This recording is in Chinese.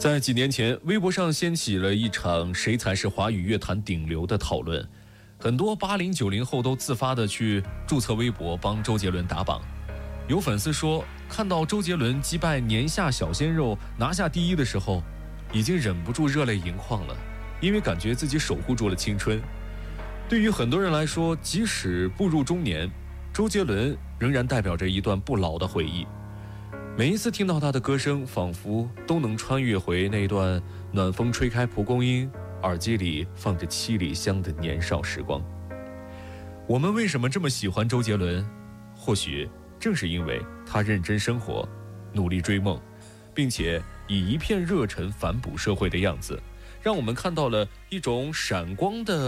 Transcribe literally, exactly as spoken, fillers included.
在几年前，微博上掀起了一场谁才是华语乐坛顶流的讨论，很多八零九零后都自发的去注册微博帮周杰伦打榜。有粉丝说，看到周杰伦击败年下小鲜肉拿下第一的时候，已经忍不住热泪盈眶了，因为感觉自己守护住了青春。对于很多人来说，即使步入中年，周杰伦仍然代表着一段不老的回忆。每一次听到他的歌声，仿佛都能穿越回那段暖风吹开蒲公英，耳机里放着七里香的年少时光。我们为什么这么喜欢周杰伦？或许正是因为他认真生活，努力追梦，并且以一片热忱反哺社会的样子，让我们看到了一种闪光的